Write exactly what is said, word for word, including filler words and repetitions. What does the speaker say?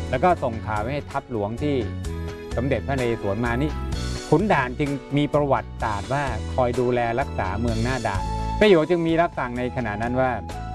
แล้วก็ส่งข่าวให้ทัพหลวงที่สมเด็จพระนเรศวรมานี่ขุนด่านจึงมีประวัติศาสตร์ว่าคอยดูแลรักษาเมืองหน้าด่านพระโยจึงมีรับสั่งในขณะนั้นว่า